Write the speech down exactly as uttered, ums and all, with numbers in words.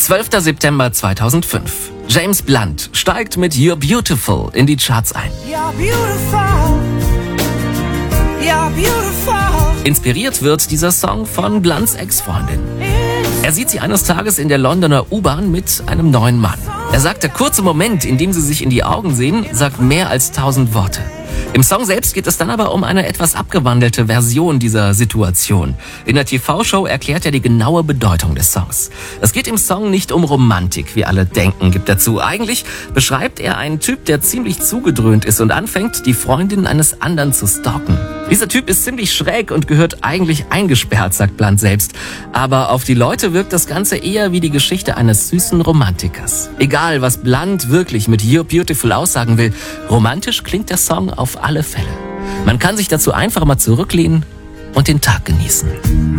zwölfter September zweitausendfünf. James Blunt steigt mit You're Beautiful in die Charts ein. You're beautiful. You're beautiful. Inspiriert wird dieser Song von Blunts Ex-Freundin. Er sieht sie eines Tages in der Londoner U-Bahn mit einem neuen Mann. Er sagt, der kurze Moment, in dem sie sich in die Augen sehen, sagt mehr als tausend Worte. Im Song selbst geht es dann aber um eine etwas abgewandelte Version dieser Situation. In der T V-Show erklärt er die genaue Bedeutung des Songs. Es geht im Song nicht um Romantik, wie alle denken, gibt er zu. Eigentlich beschreibt er einen Typ, der ziemlich zugedröhnt ist und anfängt, die Freundin eines anderen zu stalken. Dieser Typ ist ziemlich schräg und gehört eigentlich eingesperrt, sagt Blunt selbst. Aber auf die Leute wirkt das Ganze eher wie die Geschichte eines süßen Romantikers. Egal, was Blunt wirklich mit You're Beautiful aussagen will, romantisch klingt der Song auf alle Fälle. Man kann sich dazu einfach mal zurücklehnen und den Tag genießen.